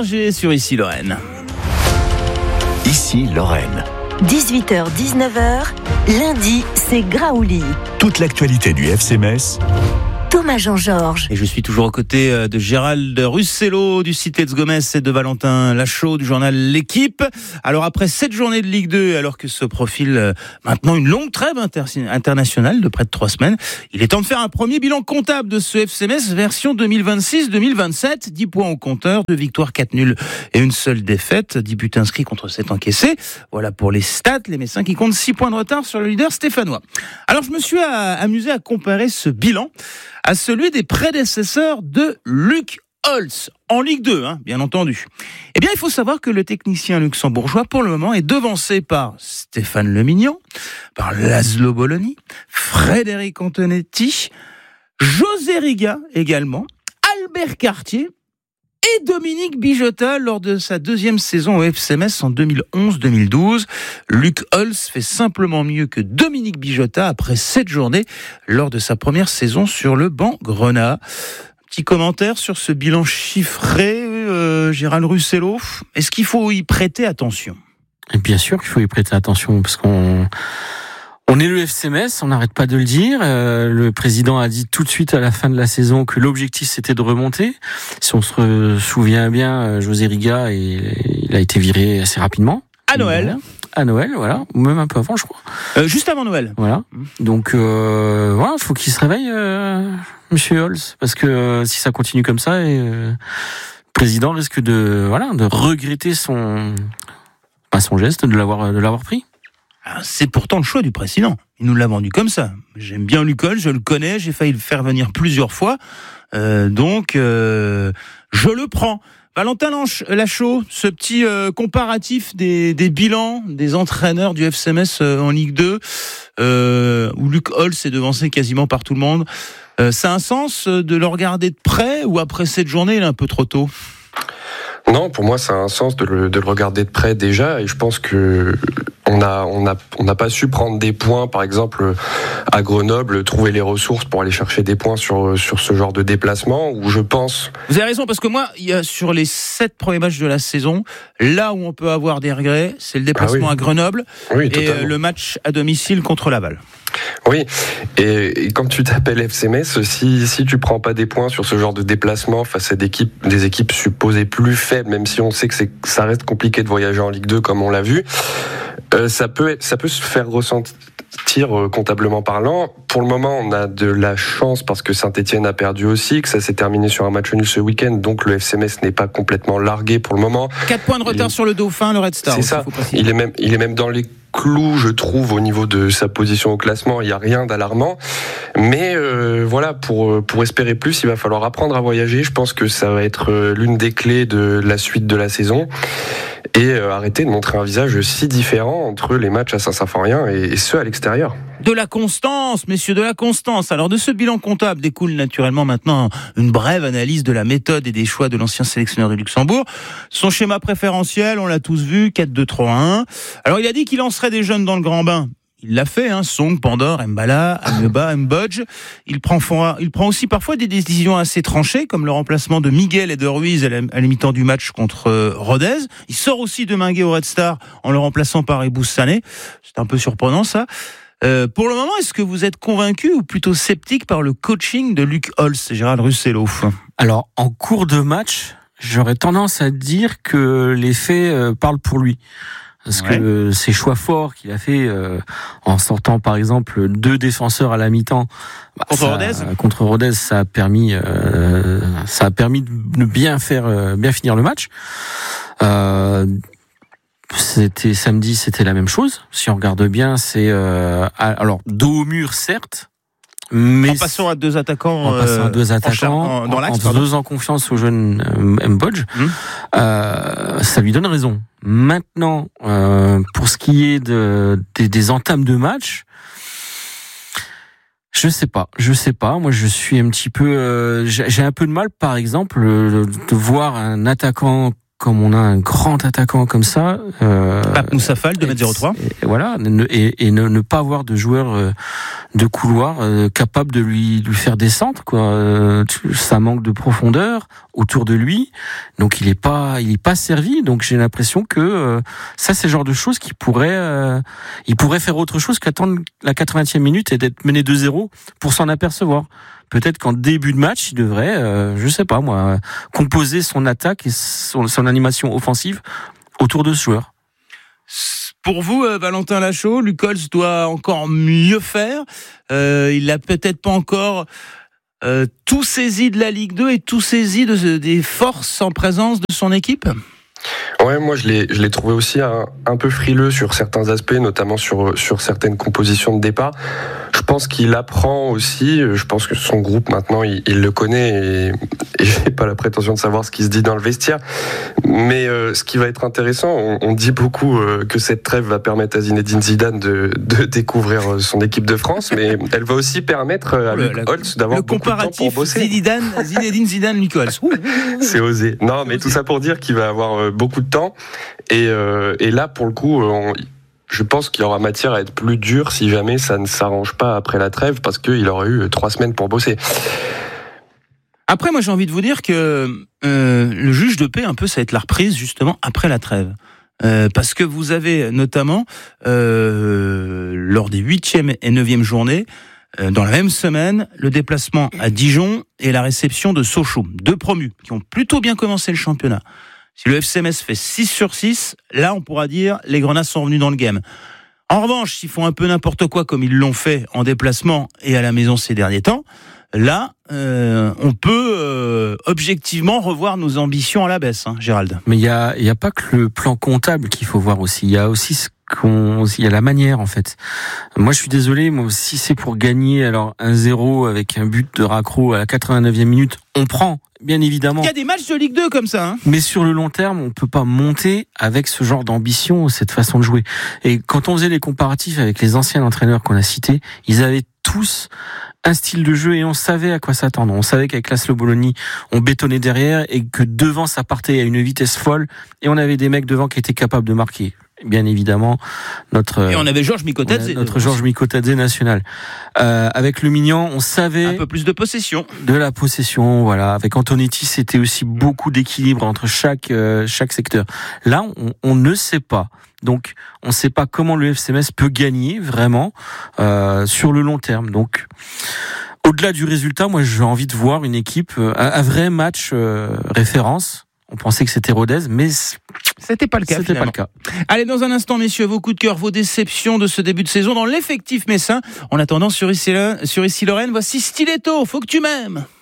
Berger sur Ici Lorraine. Ici Lorraine. 18h-19h, lundi, c'est Graouli. Toute l'actualité du FC Metz. Thomas Jean-Georges. Et je suis toujours aux côtés de Gérald Russello du site Let's Go Metz et de Valentin Lachaud du journal L'Équipe. Alors après 7 journées de Ligue 2, alors que se profile maintenant une longue trêve internationale de près de 3 semaines, il est temps de faire un premier bilan comptable de ce FC Metz version 2026-2027. 10 points au compteur, 2 victoires, 4 nuls et une seule défaite. 10 buts inscrits contre 7 encaissés. Voilà pour les stats, les Messins qui comptent 6 points de retard sur le leader stéphanois. Alors je me suis amusé à comparer ce bilan à celui des prédécesseurs de Luc Holtz, en Ligue 2, bien entendu. Eh bien, il faut savoir que le technicien luxembourgeois, pour le moment, est devancé par Stéphane Lemignan, par Laszlo Bologna, Frédéric Antonetti, José Riga également, Albert Cartier et Dominique Bijota lors de sa deuxième saison au FC Metz en 2011-2012. Luc Holtz fait simplement mieux que Dominique Bijota après 7 journées lors de sa première saison sur le banc Grenat. Petit commentaire sur ce bilan chiffré, Gérald Russello. Est-ce qu'il faut y prêter attention ? Et bien sûr qu'il faut y prêter attention parce on est le FC Metz, on n'arrête pas de le dire. Le président a dit tout de suite à la fin de la saison que l'objectif c'était de remonter. Si on se souvient bien, José Riga, il a été viré assez rapidement. À Noël. À Noël, voilà. Ou même un peu avant, je crois. Juste avant Noël. Voilà. Donc, voilà, il faut qu'il se réveille, Monsieur Holtz. Parce que si ça continue comme ça, le président risque de regretter son geste, de l'avoir pris. C'est pourtant le choix du président. Il nous l'a vendu comme ça. J'aime bien Luc Holtz, je le connais, j'ai failli le faire venir plusieurs fois. Donc, je le prends. Valentin Lachaud, ce petit comparatif des bilans des entraîneurs du FC Metz en Ligue 2, où Luc Holtz est devancé quasiment par tout le monde. Ça a un sens de le regarder de près ou après cette journée, il est un peu trop tôt ? Non, pour moi, ça a un sens de le regarder de près déjà, et je pense que on n'a pas su prendre des points, par exemple à Grenoble, trouver les ressources pour aller chercher des points sur ce genre de déplacement. Où je pense. Vous avez raison, parce que moi, il y a sur les 7 premiers matchs de la saison, là où on peut avoir des regrets, c'est le déplacement à Grenoble et le match à domicile contre Laval. Oui, et quand tu t'appelles FC Metz, si tu prends pas des points sur ce genre de déplacement face à des équipes supposées plus faibles, même si on sait que ça reste compliqué de voyager en Ligue 2 comme on l'a vu, ça peut se faire ressentir comptablement parlant. Pour le moment, on a de la chance parce que Saint-Etienne a perdu aussi, que ça s'est terminé sur un match nul ce week-end, donc le FC Metz n'est pas complètement largué pour le moment. 4 points de retard sur le Dauphin, le Red Star. C'est ça, il est même dans les clous, je trouve, au niveau de sa position au classement. Il n'y a rien d'alarmant, mais voilà, pour espérer plus, il va falloir apprendre à voyager. Je pense que ça va être l'une des clés de la suite de la saison, et arrêter de montrer un visage si différent entre les matchs à Saint-Symphorien et ceux à l'extérieur. De la constance, messieurs, de la constance. Alors de ce bilan comptable découle naturellement maintenant une brève analyse de la méthode et des choix de l'ancien sélectionneur de Luxembourg. Son schéma préférentiel, on l'a tous vu, 4-2-3-1. Alors il a dit qu'il lancerait des jeunes dans le grand bain. Il l'a fait, Song, Pandore, Mbala, Ameba, Mbodj. Il prend aussi parfois des décisions assez tranchées, comme le remplacement de Miguel et de Ruiz à la mi-temps du match contre Rodez. Il sort aussi de Minguet au Red Star en le remplaçant par Ebous Sané. C'est un peu surprenant, ça. Pour le moment, est-ce que vous êtes convaincu ou plutôt sceptique par le coaching de Luc Holtz, Gérald Russello ? Alors, en cours de match, j'aurais tendance à dire que les faits parlent pour lui. Parce que ces choix forts qu'il a fait en sortant par exemple 2 défenseurs à la mi-temps contre Rodez, ça a permis de bien finir le match. C'était samedi, c'était la même chose. Si on regarde bien, c'est alors dos au mur certes, mais en passant à 2 attaquants, dans l'axe, en faisant confiance au jeune Mbodj, ça lui donne raison. Maintenant, pour ce qui est des entames de match, je sais pas. Moi, je suis un petit peu, j'ai un peu de mal, par exemple, de voir un attaquant comme on a un grand attaquant comme ça, Pape Moussa Fall, 2m03. Voilà, et ne pas avoir de joueur de couloir capable de lui faire descendre, quoi. Ça manque de profondeur autour de lui, donc il est pas servi. Donc j'ai l'impression que ça, c'est le genre de choses il pourrait faire autre chose qu'attendre la 80e minute et d'être mené 2-0 pour s'en apercevoir. Peut-être qu'en début de match, il devrait, je sais pas moi, composer son attaque et son animation offensive autour de ce joueur. Pour vous, Valentin Lachaud, Lucols doit encore mieux faire. Il n'a peut-être pas encore tout saisi de la Ligue 2 et tout saisi des forces en présence de son équipe. Ouais, moi je l'ai trouvé aussi un peu frileux sur certains aspects, notamment sur certaines compositions de départ. Je pense qu'il apprend aussi, je pense que son groupe maintenant il le connaît et j'ai pas la prétention de savoir ce qui se dit dans le vestiaire. Mais ce qui va être intéressant, on dit beaucoup que cette trêve va permettre à Zinedine Zidane de découvrir son équipe de France, mais elle va aussi permettre à Luc Holtz d'avoir beaucoup de temps pour bosser. Zinedine Zidane, Luc Holtz. C'est osé. Non, mais tout ça pour dire qu'il va avoir beaucoup de temps et là pour le coup je pense qu'il y aura matière à être plus dur si jamais ça ne s'arrange pas après la trêve, parce qu'il aurait eu 3 semaines pour bosser. Après, moi j'ai envie de vous dire que le juge de paix, un peu, ça va être la reprise justement après la trêve. Parce que vous avez notamment lors des 8e et 9e journées, dans la même semaine, le déplacement à Dijon et la réception de Sochaux, 2 promus qui ont plutôt bien commencé le championnat. Si le FC Metz fait 6 sur 6, là on pourra dire les Grenats sont revenus dans le game. En revanche, s'ils font un peu n'importe quoi comme ils l'ont fait en déplacement et à la maison ces derniers temps, là on peut objectivement revoir nos ambitions à la baisse, hein, Gérald. Mais il y a pas que le plan comptable qu'il faut voir aussi. Il y a aussi il y a la manière, en fait. Moi, je suis désolé, si c'est pour gagner, alors 1-0 avec un but de Racro à la 89e minute, on prend, bien évidemment. Il y a des matchs de Ligue 2 comme ça, hein. Mais sur le long terme, on peut pas monter avec ce genre d'ambition, cette façon de jouer. Et quand on faisait les comparatifs avec les anciens entraîneurs qu'on a cités, ils avaient tous un style de jeu et on savait à quoi s'attendre. On savait qu'avec Laszlo Bologna, on bétonnait derrière et que devant, ça partait à une vitesse folle et on avait des mecs devant qui étaient capables de marquer. Bien évidemment, et on avait Georges Mikotadze, notre Georges Mikotadze national. Avec le Mignan, on savait un peu plus de possession. De la possession, voilà. Avec Antonetti, c'était aussi beaucoup d'équilibre entre chaque secteur. Là, on ne sait pas. Donc, on ne sait pas comment le FC Metz peut gagner vraiment sur le long terme. Donc, au-delà du résultat, moi, j'ai envie de voir une équipe, un vrai match référence. On pensait que c'était Rodez, mais c'était pas le cas. C'était pas le cas. Allez, dans un instant, messieurs, vos coups de cœur, vos déceptions de ce début de saison dans l'effectif messin. En attendant, sur ici Lorraine, voici Stiletto. Faut que tu m'aimes.